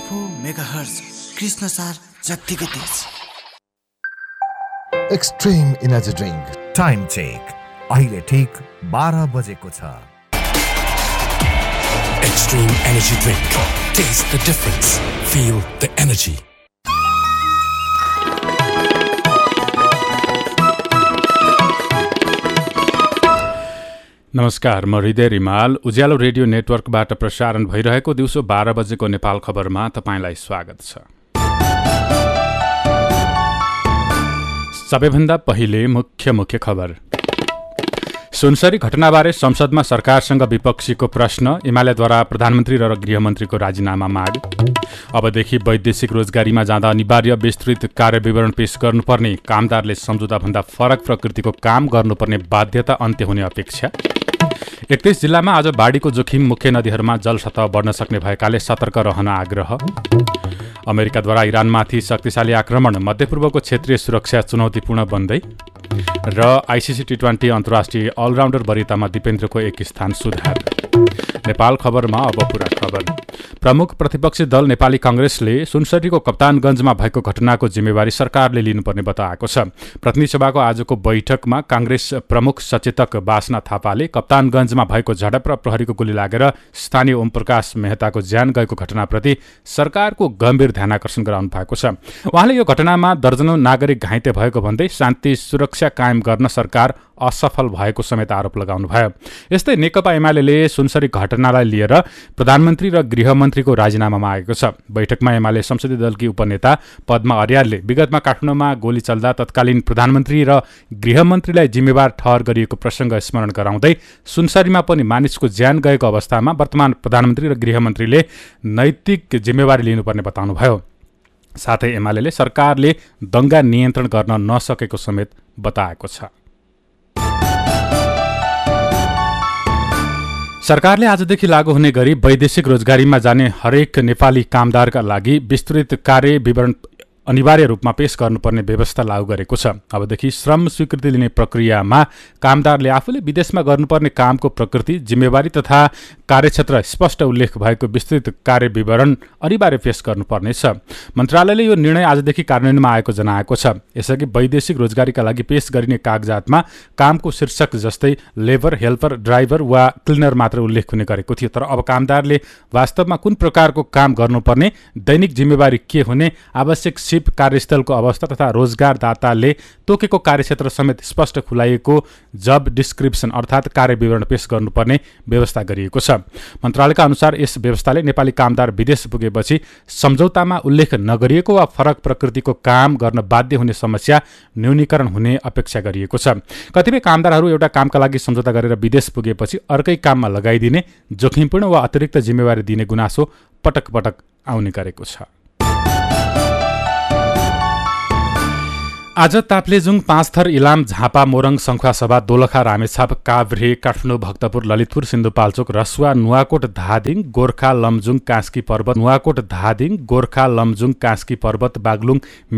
101.4 megahertz Krishna सार जत्तिकै तेज। Extreme energy drink time check अहिले ठीक 12 बजेको छ। Extreme energy drink. Taste the difference. Feel the energy. नमस्कार, म हृदय रिमाल। उज्यालो रेडियो नेटवर्कबाट प्रसारण भइरहेको दिउँसो 12 बजेको नेपाल खबरमा तपाईंलाई स्वागत छ। सबैभन्दा पहिले मुख्य खबर। सुनसरी घटनाबारे संसदमा सरकारसँग विपक्षीको प्रश्न, एमालेद्वारा प्रधानमन्त्री र गृहमन्त्रीको राजीनामा माग। अबदेखि वैदेशिक रोजगारीमा जाँदा अनिवार्य विस्तृत कार्यविवरण पेश गर्नुपर्ने, कामदारले सम्झौताभन्दा फरक प्रकृतिको काम गर्नुपर्ने बाध्यता अन्त्य हुने अपेक्षा। 31 जिल्लामा आज बाढीको जोखिम, मुख्य नदीहरूमा जलसतह बढ्न सक्ने भएकाले सतर्क रहन आग्रह। अमेरिकाद्वारा इरानमाथि शक्तिशाली आक्रमण, मध्यपूर्वको क्षेत्रीय सुरक्षा चुनौतीपूर्ण बन्दै। र आइसिसी टी20 अन्तर्राष्ट्रिय अलराउन्डर वरितामा दिपेन्द्रको 1 स्थान सुधार। नेपाल खबरमा अब पूरा खबर। प्रमुख प्रतिपक्षी दल नेपाली कांग्रेसले सुनसरीको कप्तानगञ्जमा भएको घटनाको जिम्मेवारी सरकारले लिनुपर्ने बताएको छ। प्रतिनिधि सभाको आजको बैठकमा कांग्रेस प्रमुख सचेतक बासना थापाले कप्तानगञ्जमा भएको झडप र प्रहरीको गोली लागेर स्थानीय ओमप्रकाश मेहताको ज्यान गएको घटनाप्रति सरकारको गम्भीर ध्यानाकर्षण गराउनु भएको छ। उहाँले यो घटनामा दर्जनौं नागरिक घाइते भएको भन्दै शान्ति सुरक्षा कायम गर्न सरकार असफल भएको समेत आरोप लगाउनुभयो। यस्तै नेकपा एमाले सुनसरी घटनालाई लिएर प्रधानमन्त्री र गृहमन्त्रीको राजीनामा मागेको छ। बैठकमा एमाले संसदीय दलकी उपनेता पद्मा अर्यालले विगतमा काठमाडौँमा गोली चल्दा तत्कालीन प्रधानमन्त्री र गृहमन्त्रीलाई जिम्मेवार ठहर गरिएको प्रसङ्ग स्मरण गराउँदै सुनसरीमा पनि मानिसको ज्यान गएको अवस्थामा वर्तमान प्रधानमन्त्री र गृहमन्त्रीले नैतिक जिम्मेवारी लिनुपर्ने बताउनुभयो। साथै एमाले सरकारले दंगा नियन्त्रण गर्न नसकेको समेत बताएको छ। सरकारले आजदेखि लागू हुने गरी वैदेशिक रोजगारीमा जाने हरेक नेपाली कामदारका लागि विस्तृत कार्य विवरण अनिवार्य रूपमा पेश गर्नुपर्ने व्यवस्था लागू गरेको छ। अबदेखि श्रम स्वीकृति लिने प्रक्रियामा कामदारले आफूले विदेशमा गर्नुपर्ने कामको प्रकृति, जिम्मेवारी तथा कार्यक्षेत्र स्पष्ट उल्लेख भएको विस्तृत कार्य विवरण अनिवार्य पेश गर्नुपर्नेछ। मन्त्रालयले यो निर्णय आजदेखि कार्यान्वयनमा आएको जनाएको छ। यसअघि वैदेशिक रोजगारीका लागि पेश गरिने कागजातमा कामको शीर्षक जस्तै लेबर, हेल्पर, ड्राइभर वा क्लिनर मात्र उल्लेख हुने गरेको थियो। तर अब कामदारले वास्तवमा कुन प्रकारको काम गर्नुपर्ने, दैनिक जिम्मेवारी के हुने, आवश्यक सिप, कार्यस्थलको अवस्था तथा रोजगारदाताले तोकेको कार्यक्षेत्र समेत स्पष्ट खुलाइएको जब डिस्क्रिप्सन अर्थात् कार्य विवरण पेश गर्नुपर्ने व्यवस्था गरिएको छ। मन्त्रालयका अनुसार यस व्यवस्थाले नेपाली कामदार विदेश पुगेपछि सम्झौतामा उल्लेख नगरिएको वा फरक प्रकृतिको काम गर्न बाध्य हुने समस्या न्यूनीकरण हुने अपेक्षा गरिएको छ। कतिपय कामदारहरू एउटा कामका लागि सम्झौता गरेर विदेश पुगेपछि अर्कै काममा लगाइदिने, जोखिमपूर्ण वा अतिरिक्त जिम्मेवारी दिने गुनासो पटक पटक आउने गरेको छ। आज ताप्लेजुङ, पाँचथर, इलाम, झापा, मोरङ, सङ्खुवासभा, दोलखा, रामेछाप, काभ्रे, काठमाडौँ, भक्तपुर, ललितपुर, सिन्धुपाल्चोक, रसुवा, नुवाकोट, धादिङ, गोर्खा, लमजुङ, कास्की पर्वत, नुवाकोट, धादिङ, गोर्खा, लमजुङ, कास्की पर्वत, बागलुङ,